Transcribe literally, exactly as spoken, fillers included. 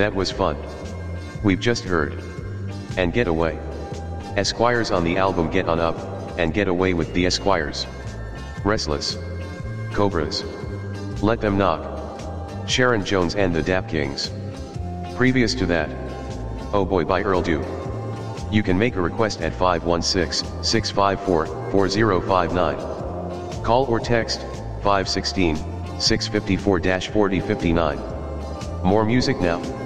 That was fun. We've just heard. And Get Away. Esquires on the album Get On Up, and Get Away with the Esquires. Restless. Cobras. Let Them Knock. Sharon Jones and the Dap Kings. Previous to that, Oh Boy by Earl Dew. You can make a request at five one six, six five four, four zero five nine. Call or text, five one six, six five four, four zero five nine. More music now.